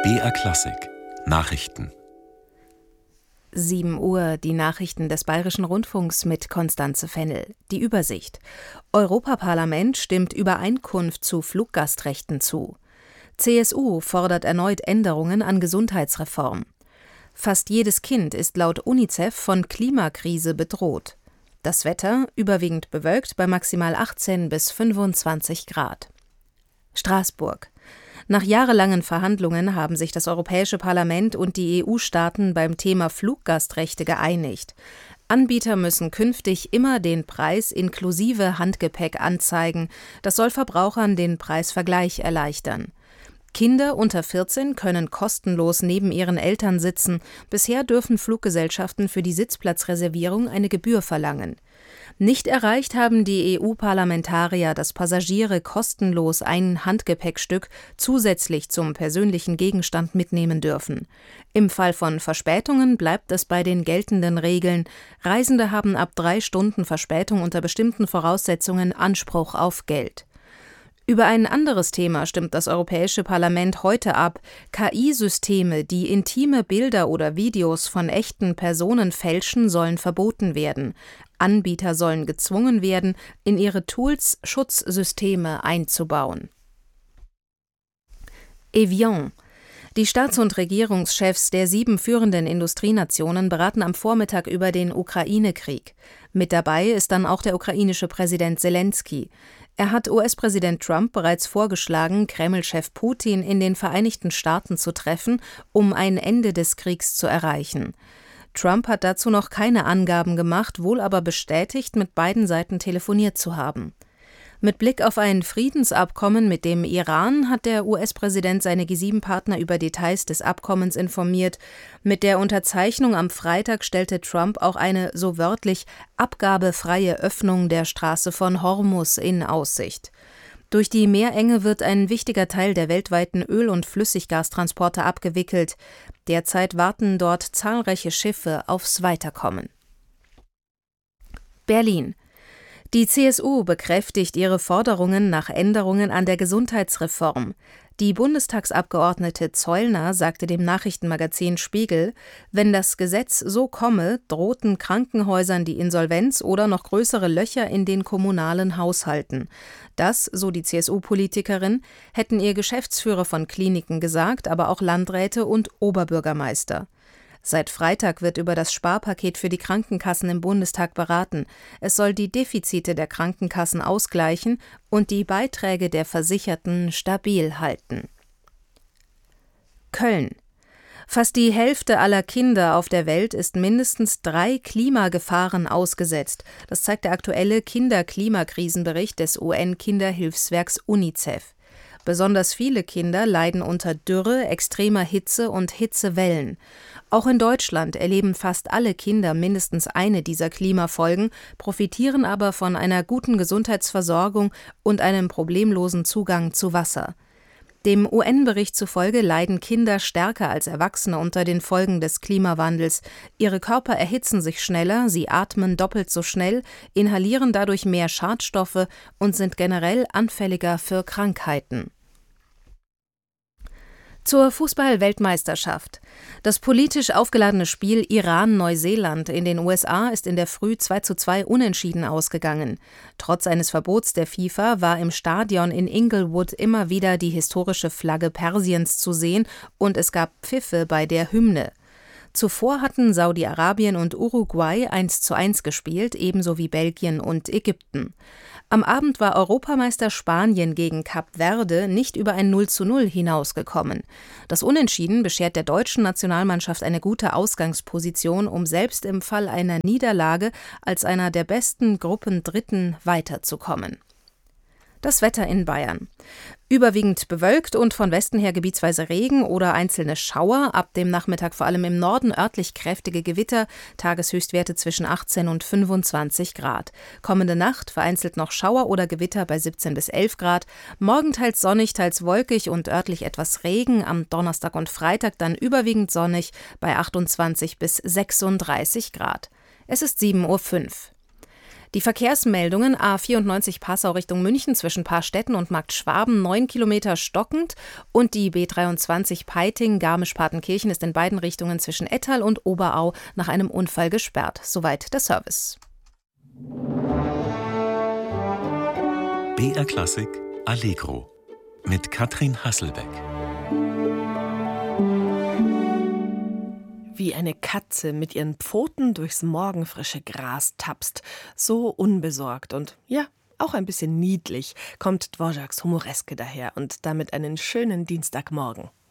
BR Klassik Nachrichten. 7 Uhr, die Nachrichten des Bayerischen Rundfunks mit Constanze Fennel. Die Übersicht. Europaparlament stimmt Übereinkunft zu Fluggastrechten zu. CSU fordert erneut Änderungen an Gesundheitsreform. Fast jedes Kind ist laut UNICEF von Klimakrise bedroht. Das Wetter überwiegend bewölkt bei maximal 18 bis 25 Grad. Straßburg. Nach jahrelangen Verhandlungen haben sich das Europäische Parlament und die EU-Staaten beim Thema Fluggastrechte geeinigt. Anbieter müssen künftig immer den Preis inklusive Handgepäck anzeigen. Das soll Verbrauchern den Preisvergleich erleichtern. Kinder unter 14 können kostenlos neben ihren Eltern sitzen. Bisher dürfen Fluggesellschaften für die Sitzplatzreservierung eine Gebühr verlangen. Nicht erreicht haben die EU-Parlamentarier, dass Passagiere kostenlos ein Handgepäckstück zusätzlich zum persönlichen Gegenstand mitnehmen dürfen. Im Fall von Verspätungen bleibt es bei den geltenden Regeln. Reisende haben ab 3 Stunden Verspätung unter bestimmten Voraussetzungen Anspruch auf Geld. Über ein anderes Thema stimmt das Europäische Parlament heute ab. KI-Systeme, die intime Bilder oder Videos von echten Personen fälschen, sollen verboten werden. Anbieter sollen gezwungen werden, in ihre Tools Schutzsysteme einzubauen. Evian. Die Staats- und Regierungschefs der 7 führenden Industrienationen beraten am Vormittag über den Ukraine-Krieg. Mit dabei ist dann auch der ukrainische Präsident Selenskyj. Er hat US-Präsident Trump bereits vorgeschlagen, Kreml-Chef Putin in den Vereinigten Staaten zu treffen, um ein Ende des Kriegs zu erreichen. Trump hat dazu noch keine Angaben gemacht, wohl aber bestätigt, mit beiden Seiten telefoniert zu haben. Mit Blick auf ein Friedensabkommen mit dem Iran hat der US-Präsident seine G7-Partner über Details des Abkommens informiert. Mit der Unterzeichnung am Freitag stellte Trump auch eine, so wörtlich, abgabefreie Öffnung der Straße von Hormuz in Aussicht. Durch die Meerenge wird ein wichtiger Teil der weltweiten Öl- und Flüssiggastransporte abgewickelt. Derzeit warten dort zahlreiche Schiffe aufs Weiterkommen. Berlin. Die CSU bekräftigt ihre Forderungen nach Änderungen an der Gesundheitsreform. Die Bundestagsabgeordnete Zollner sagte dem Nachrichtenmagazin Spiegel, wenn das Gesetz so komme, drohten Krankenhäusern die Insolvenz oder noch größere Löcher in den kommunalen Haushalten. Das, so die CSU-Politikerin, hätten ihr Geschäftsführer von Kliniken gesagt, aber auch Landräte und Oberbürgermeister. Seit Freitag wird über das Sparpaket für die Krankenkassen im Bundestag beraten. Es soll die Defizite der Krankenkassen ausgleichen und die Beiträge der Versicherten stabil halten. Köln. Fast die Hälfte aller Kinder auf der Welt ist mindestens 3 Klimagefahren ausgesetzt. Das zeigt der aktuelle Kinderklimakrisenbericht des UN-Kinderhilfswerks UNICEF. Besonders viele Kinder leiden unter Dürre, extremer Hitze und Hitzewellen. Auch in Deutschland erleben fast alle Kinder mindestens eine dieser Klimafolgen, profitieren aber von einer guten Gesundheitsversorgung und einem problemlosen Zugang zu Wasser. Dem UN-Bericht zufolge leiden Kinder stärker als Erwachsene unter den Folgen des Klimawandels. Ihre Körper erhitzen sich schneller, sie atmen doppelt so schnell, inhalieren dadurch mehr Schadstoffe und sind generell anfälliger für Krankheiten. Zur Fußball-Weltmeisterschaft. Das politisch aufgeladene Spiel Iran-Neuseeland in den USA ist in der Früh 2:2 unentschieden ausgegangen. Trotz eines Verbots der FIFA war im Stadion in Inglewood immer wieder die historische Flagge Persiens zu sehen und es gab Pfiffe bei der Hymne. Zuvor hatten Saudi-Arabien und Uruguay 1:1 gespielt, ebenso wie Belgien und Ägypten. Am Abend war Europameister Spanien gegen Kap Verde nicht über ein 0:0 hinausgekommen. Das Unentschieden beschert der deutschen Nationalmannschaft eine gute Ausgangsposition, um selbst im Fall einer Niederlage als einer der besten Gruppendritten weiterzukommen. Das Wetter in Bayern. Überwiegend bewölkt und von Westen her gebietsweise Regen oder einzelne Schauer, ab dem Nachmittag vor allem im Norden örtlich kräftige Gewitter, Tageshöchstwerte zwischen 18 und 25 Grad. Kommende Nacht vereinzelt noch Schauer oder Gewitter bei 17 bis 11 Grad, morgen teils sonnig, teils wolkig und örtlich etwas Regen, am Donnerstag und Freitag dann überwiegend sonnig bei 28 bis 36 Grad. Es ist 7:05 Uhr. Die Verkehrsmeldungen: A94 Passau Richtung München zwischen Paarstetten und Markt Schwaben 9 Kilometer stockend und die B23 Peiting Garmisch-Partenkirchen ist in beiden Richtungen zwischen Ettal und Oberau nach einem Unfall gesperrt. Soweit der Service. BR Klassik Allegro mit Katrin Hasselbeck. Wie eine Katze mit ihren Pfoten durchs morgenfrische Gras tapst, so unbesorgt und ja, auch ein bisschen niedlich kommt Dvořáks Humoreske daher und damit einen schönen Dienstagmorgen.